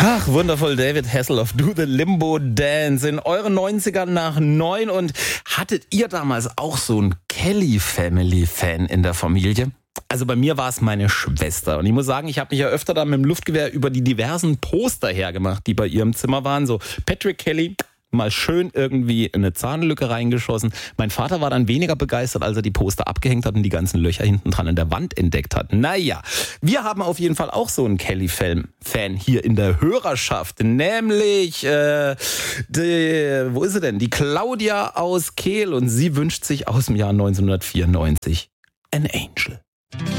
Ach, wundervoll, David Hasselhoff, Do the Limbo Dance in euren 90ern nach 9. Und hattet ihr damals auch so einen Kelly Family Fan in der Familie? Also bei mir war es meine Schwester. Und ich muss sagen, ich habe mich ja öfter da mit dem Luftgewehr über die diversen Poster hergemacht, die bei ihr im Zimmer waren. So Patrick Kelly, mal schön irgendwie in eine Zahnlücke reingeschossen. Mein Vater war dann weniger begeistert, als er die Poster abgehängt hat und die ganzen Löcher hinten dran in der Wand entdeckt hat. Naja, wir haben auf jeden Fall auch so einen Kelly-Fan hier in der Hörerschaft. Nämlich, wo ist sie denn? Die Claudia aus Kehl. Und sie wünscht sich aus dem Jahr 1994 An Angel.